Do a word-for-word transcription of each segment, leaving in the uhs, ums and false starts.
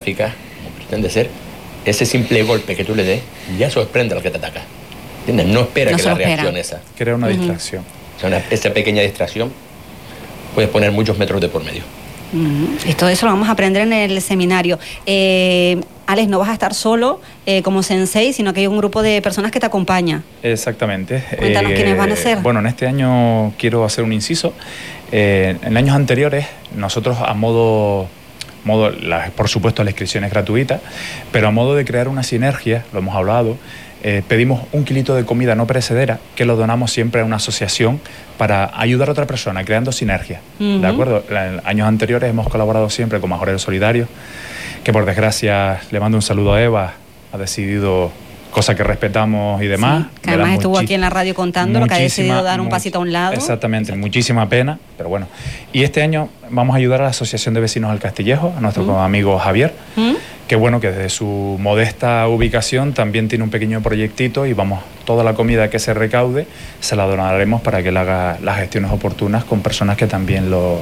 eficaz, como pretende ser, ese simple golpe que tú le des ya sorprende al que te ataca. ¿Entiendes? No espera No que se la lo espera. reacción esa. Crea una Ujú. distracción. O sea, una, esa pequeña distracción puedes poner muchos metros de por medio. Mm, y todo eso lo vamos a aprender en el seminario. Eh, Alex, no vas a estar solo eh, como sensei, sino que hay un grupo de personas que te acompaña. Exactamente. Cuéntanos quiénes van a ser. Bueno, en este año quiero hacer un inciso. Eh, en años anteriores, nosotros a modo, modo la, por supuesto la inscripción es gratuita, pero a modo de crear una sinergia, lo hemos hablado, eh, pedimos un kilito de comida no perecedera que lo donamos siempre a una asociación para ayudar a otra persona, creando sinergia. Uh-huh. ¿De acuerdo? En años anteriores hemos colaborado siempre con Majoreros Solidarios, que por desgracia, le mando un saludo a Eva, ha decidido, cosa que respetamos y demás. Sí, que además estuvo aquí en la radio contando lo que ha decidido dar un much, pasito a un lado. Exactamente, muchísima pena, pero bueno. Y este año vamos a ayudar a la Asociación de Vecinos del Castillejo, a nuestro ¿Mm? amigo Javier, ¿Mm? que bueno, que desde su modesta ubicación también tiene un pequeño proyectito y vamos, toda la comida que se recaude se la donaremos para que él haga las gestiones oportunas con personas que también lo,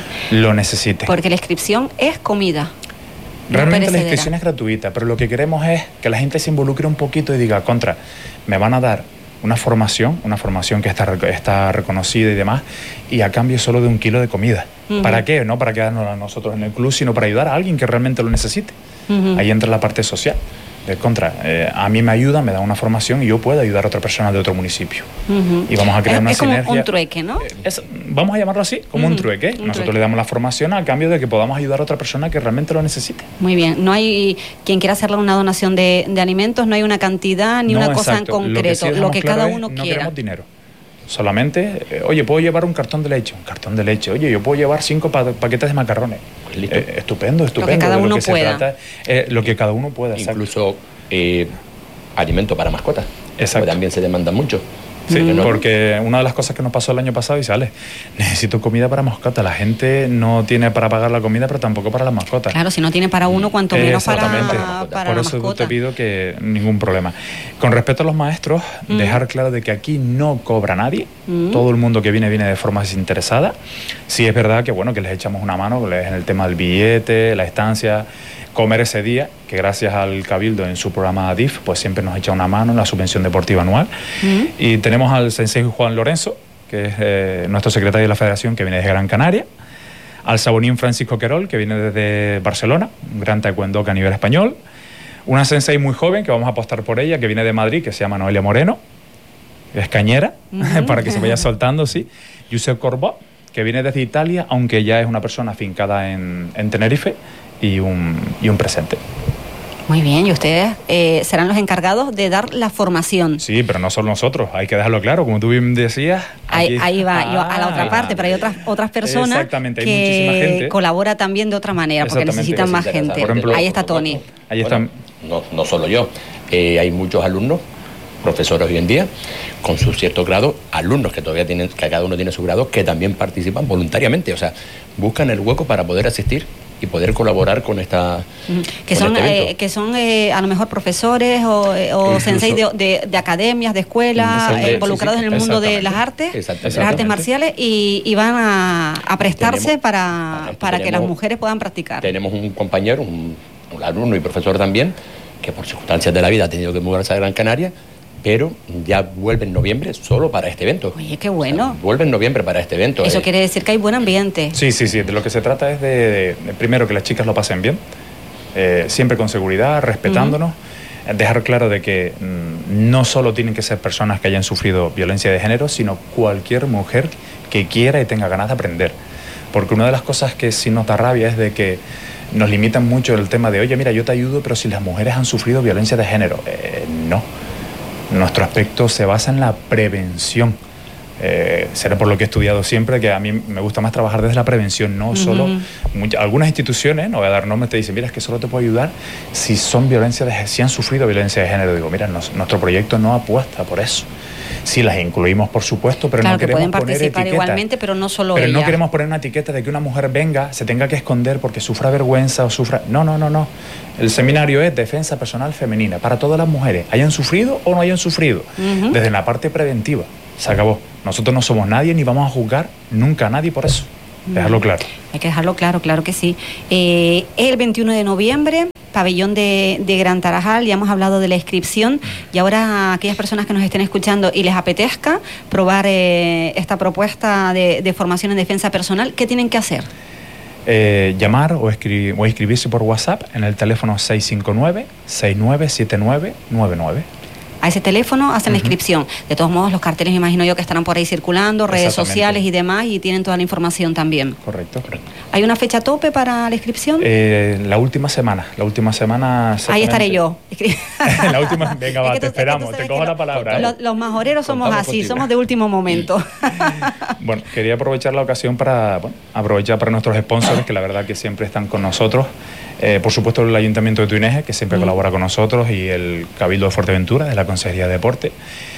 lo necesiten. Porque la inscripción es comida. Realmente la inscripción es gratuita, pero lo que queremos es que la gente se involucre un poquito y diga, contra, me van a dar una formación, una formación que está, está reconocida y demás, y a cambio solo de un kilo de comida. Uh-huh. ¿Para qué? No para quedarnos a nosotros en el club, sino para ayudar a alguien que realmente lo necesite. Uh-huh. Ahí entra la parte social. De contra, eh, a mí me ayuda, me da una formación y yo puedo ayudar a otra persona de otro municipio. Uh-huh. Y vamos a crear es, una es como sinergia. un trueque, ¿no? Es, vamos a llamarlo así, como uh-huh. un trueque. Un Nosotros trueque. le damos la formación a cambio de que podamos ayudar a otra persona que realmente lo necesite. Muy bien. No hay quien quiera hacerle una donación de, de alimentos, no hay una cantidad ni no, una cosa exacto. en concreto, lo que, sí lo que claro cada uno es, quiera. No queremos dinero. Solamente, eh, oye, puedo llevar un cartón de leche, un cartón de leche. Oye, yo puedo llevar cinco pa paquetes de macarrones. Eh, estupendo, estupendo. Lo que cada uno lo que pueda. Trata, eh, lo que cada uno pueda. Incluso eh, alimento para mascotas. Exacto. También se demanda mucho. Sí, ¿no? Porque una de las cosas que nos pasó el año pasado, y sale, necesito comida para mascotas. La gente no tiene para pagar la comida, pero tampoco para las mascotas. Claro, si no tiene para uno, cuanto menos para, para Por la eso mascota. te pido que ningún problema. Con respecto a los maestros, mm. dejar claro de que aquí no cobra nadie. Mm. Todo el mundo que viene, viene de forma desinteresada. Sí es verdad que, bueno, que les echamos una mano en el tema del billete, la estancia, comer ese día, que gracias al Cabildo en su programa D I F, pues siempre nos echa una mano en la subvención deportiva anual. Mm. Y tenemos al sensei Juan Lorenzo, que es eh, nuestro secretario de la Federación, que viene desde Gran Canaria, al sabonín Francisco Querol, que viene desde Barcelona, un gran taekwondo a nivel español, una sensei muy joven, que vamos a apostar por ella, que viene de Madrid, que se llama Noelia Moreno, es cañera, mm. para que se vaya soltando, sí, Josep Corbó, que viene desde Italia, aunque ya es una persona afincada en, en Tenerife, y un, y un presente. Muy bien, y ustedes eh, serán los encargados de dar la formación. Sí, pero no solo nosotros, hay que dejarlo claro, como tú bien decías. Ahí, ahí va, ah, yo a la otra parte, pero hay otras otras personas exactamente, hay que muchísima gente. colabora también de otra manera, porque necesitan más gente. Por ejemplo, ahí está Tony. Ahí está. Bueno, no, no solo yo, eh, hay muchos alumnos, profesores hoy en día, con su cierto grado, alumnos que todavía tienen, que cada uno tiene su grado, que también participan voluntariamente, o sea, buscan el hueco para poder asistir y poder colaborar con esta que con son este eh, que son eh, a lo mejor profesores o, o senseis de, de, de academias, de escuelas, eh, involucrados sí, sí, en el mundo de las artes, de las artes marciales y, y van a, a prestarse tenemos, para, para tenemos, que las mujeres puedan practicar. Tenemos un compañero, un, un alumno y profesor también, que por circunstancias de la vida ha tenido que mudarse a Gran Canaria, pero ya vuelve en noviembre solo para este evento. Oye, qué bueno. O sea, vuelve en noviembre para este evento. Eso eh. quiere decir que hay buen ambiente. Sí, sí, sí. De lo que se trata es de, de, de primero, que las chicas lo pasen bien, eh, siempre con seguridad, respetándonos, uh-huh. dejar claro de que mmm, no solo tienen que ser personas que hayan sufrido violencia de género, sino cualquier mujer que quiera y tenga ganas de aprender. Porque una de las cosas que sí nos da rabia es de que nos limitan mucho el tema de, oye, mira, yo te ayudo, pero si las mujeres han sufrido violencia de género. Eh, no. Nuestro aspecto se basa en la prevención. Eh, será por lo que he estudiado siempre, que a mí me gusta más trabajar desde la prevención, no uh-huh. solo... Muchas, algunas instituciones, no voy a dar nombres, te dicen, mira, es que solo te puedo ayudar si son violencia de, si han sufrido violencia de género. Digo, mira, nos, nuestro proyecto no apuesta por eso. Sí, las incluimos, por supuesto, pero claro, no queremos que pueden poner participar etiquetas. Igualmente, pero no solo Pero ella. no queremos poner una etiqueta de que una mujer venga, se tenga que esconder porque sufra vergüenza o sufra... No, no, no, no. El seminario es defensa personal femenina para todas las mujeres, hayan sufrido o no hayan sufrido, uh-huh. desde la parte preventiva. Se acabó. Nosotros no somos nadie ni vamos a juzgar nunca a nadie por eso. Dejarlo claro. Hay que dejarlo claro, claro que sí. Eh, el veintiuno de noviembre, pabellón de, de Gran Tarajal, ya hemos hablado de la inscripción, y ahora a aquellas personas que nos estén escuchando y les apetezca probar eh, esta propuesta de, de formación en defensa personal, ¿qué tienen que hacer? Eh, llamar o, escri o inscribirse por WhatsApp en el teléfono seis cinco nueve, seis nueve siete nueve, nueve nueve. A ese teléfono hacen uh-huh. la inscripción. De todos modos, los carteles me imagino yo que estarán por ahí circulando, redes sociales y demás, y tienen toda la información también. Correcto, correcto. ¿Hay una fecha tope para la inscripción? Eh, la última semana, la última semana... Ahí estaré yo. la última, venga, va, es te tú, esperamos, es que te cojo la palabra. Lo, ¿eh? Los majoreros somos Contamos así, somos de último momento. Bueno, quería aprovechar la ocasión para, bueno, aprovechar para nuestros sponsors, que la verdad que siempre están con nosotros. Eh, por supuesto, el Ayuntamiento de Tuineje, que siempre mm. colabora con nosotros, y el Cabildo de Fuerteventura, de la Consejería de Deporte.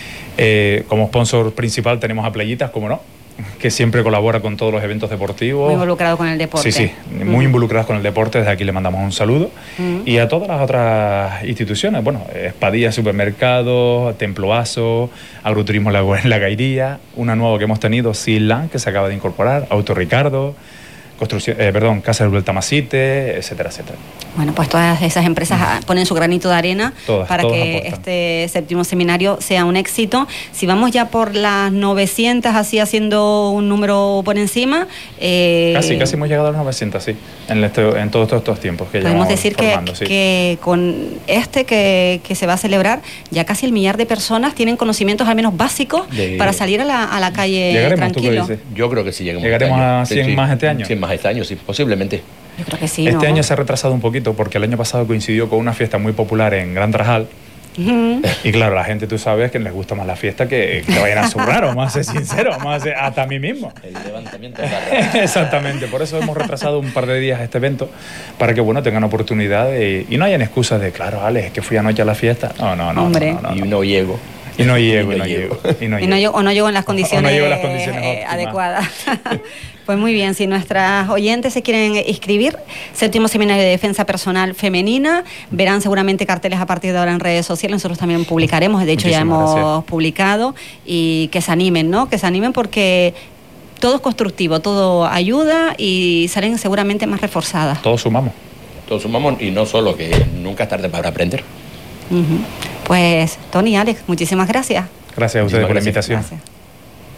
Eh, como sponsor principal tenemos a Playitas, como no, que siempre colabora con todos los eventos deportivos. Muy involucrado con el deporte. Sí, sí, muy mm. involucrados con el deporte. Desde aquí le mandamos un saludo. Mm. Y a todas las otras instituciones, bueno, Espadilla Supermercado, Templo Aso, Agroturismo La, La Gairía, una nueva que hemos tenido, Silán, que se acaba de incorporar, Auto Ricardo, Construcción, eh, perdón, Casa del Vueltamacite, etcétera, etcétera. Bueno, pues todas esas empresas mm. ponen su granito de arena todas, para todas que aportan. Este séptimo seminario sea un éxito. Si vamos ya por las novecientas, así haciendo un número por encima... Eh, casi, casi hemos llegado a las novecientas, sí, en, este, en todos estos, estos tiempos que podemos decir formando, que, sí. que con este que, que se va a celebrar, ya casi el millar de personas tienen conocimientos al menos básicos de, para salir a la, a la calle ¿llegaremos, tranquilo. Yo creo que sí llegaremos. ¿Llegaremos este a cien sí, más este año? cien más este año, sí, posiblemente. Yo creo que sí. Este ¿no? año se ha retrasado un poquito porque el año pasado coincidió con una fiesta muy popular en Gran Tarajal. Uh-huh. Y claro, la gente, tú sabes que les gusta más la fiesta que, que vayan a zurrar, vamos a ser sinceros, vamos a ser hasta a mí mismo. El levantamiento de la Exactamente, por eso hemos retrasado un par de días este evento, para que, bueno, tengan oportunidad de, y no hayan excusas de, claro, Alex, es que fui anoche a la fiesta. No, no, no. Hombre. No, no, no, y no llego. Y no llego, y no llego. Y no, y no llego, o no llego en las condiciones, no llego en las condiciones eh, adecuadas. Pues muy bien, si nuestras oyentes se quieren inscribir, séptimo seminario de defensa personal femenina, verán seguramente carteles a partir de ahora en redes sociales, nosotros también publicaremos, de hecho Muchísimas ya hemos gracias. publicado, y que se animen, ¿no? Que se animen porque todo es constructivo, todo ayuda y salen seguramente más reforzadas. Todos sumamos. Todos sumamos, y no solo, que nunca es tarde para aprender. Uh-huh. Pues Tony, Alex, muchísimas gracias. Gracias a ustedes por la invitación. Gracias.